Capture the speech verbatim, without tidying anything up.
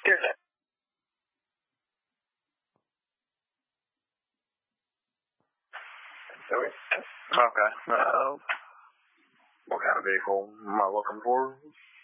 Okay. Uh, what kind of vehicle am I looking for?